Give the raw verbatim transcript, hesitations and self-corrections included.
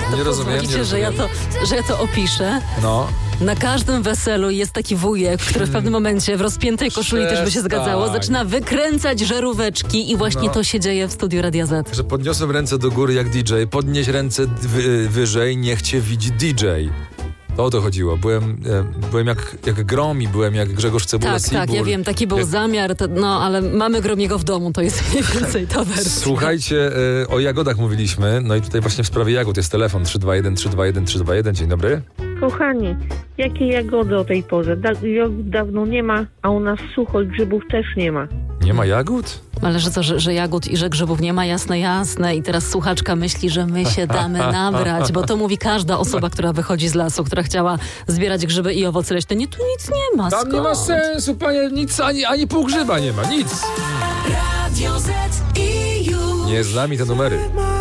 Nie rozumiem, nie Widzicie, że ja to, że ja to opiszę. No. Na każdym weselu jest taki wujek, który w pewnym momencie w rozpiętej koszuli też by się zgadzało, zaczyna wykręcać żaróweczki i właśnie No. to się dzieje w studiu Radia Z. Że podniosłem ręce do góry jak D J, podnieś ręce wy, wyżej, niech cię widzi D J. To o to chodziło. Byłem, e, byłem jak, jak Gromi, byłem jak Grzegorz Cebula Tak, Sibur. tak, ja wiem, taki był Jak... zamiar, to, no ale mamy Gromiego w domu, to jest mniej więcej ta wersja. Słuchajcie, e, o jagodach mówiliśmy, no i tutaj właśnie w sprawie jagód jest telefon trzy dwa jeden, trzy dwa jeden, trzy dwa jeden. Dzień dobry. Kochani, jakie jagody o tej porze? Da- jagód dawno nie ma, a u nas sucho i grzybów też nie ma. Nie ma jagód? Ale że co, że, że jagód i że grzybów nie ma, jasne, jasne. I teraz słuchaczka myśli, że my się damy nabrać, bo to mówi każda osoba, która wychodzi z lasu, która chciała zbierać grzyby i owoce leśne. Nie, tu nic nie ma, Tam skąd? nie ma sensu, panie, nic, ani, ani pół grzyba nie ma, nic. Radio Z i już. Nie z nami te numery.